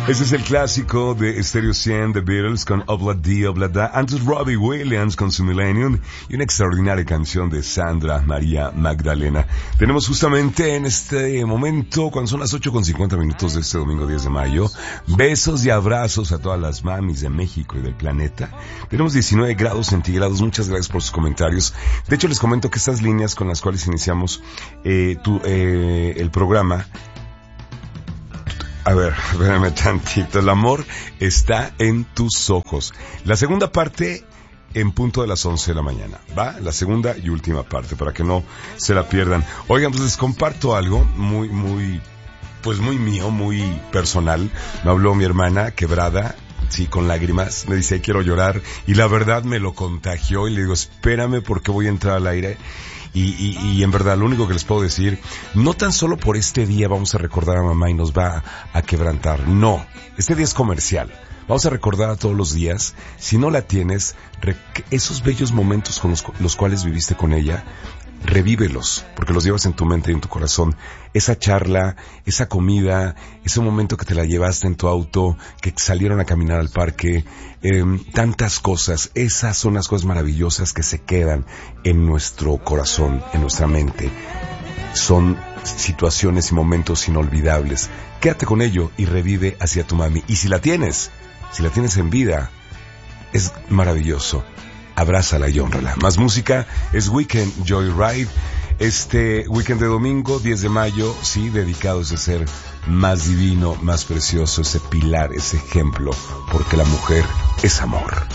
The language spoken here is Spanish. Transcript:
Ese es el clásico de Stereo 100 The Beatles con Obla Di Obla Da. Antes Robbie Williams con su Millennium y una extraordinaria canción de Sandra María Magdalena. Tenemos justamente en este momento, cuando son las 8:50 de este domingo 10 de mayo, besos y abrazos a todas las mamis de México y del planeta. Tenemos 19 grados centígrados. Muchas gracias por sus comentarios. De hecho, les comento que estas líneas con las cuales iniciamos el programa. A ver, espérame tantito. El amor está en tus ojos. La segunda parte en punto de las 11 de la mañana, ¿va? La segunda y última parte, para que no se la pierdan. Oigan, pues les comparto algo muy mío, muy personal. Me habló mi hermana, quebrada, sí, con lágrimas. Me dice, quiero llorar. Y la verdad me lo contagió. Y le digo, espérame porque voy a entrar al aire. Y en verdad, lo único que les puedo decir, no tan solo por este día vamos a recordar a mamá y nos va a quebrantar. No, este día es comercial. Vamos a recordar a todos los días. Si no la tienes, esos bellos momentos con los cuales viviste con ella, revívelos, porque los llevas en tu mente y en tu corazón. Esa charla, esa comida, ese momento que te la llevaste en tu auto, que salieron a caminar al parque, tantas cosas. Esas son las cosas maravillosas que se quedan en nuestro corazón, en nuestra mente. Son situaciones y momentos inolvidables. Quédate con ello y revive hacia tu mami. Y si la tienes en vida, es maravilloso. Abrázala y hónrala. Más música, es Weekend Joyride. Este weekend de domingo, 10 de mayo, sí, dedicado a ese ser más divino, más precioso, ese pilar, ese ejemplo, porque la mujer es amor.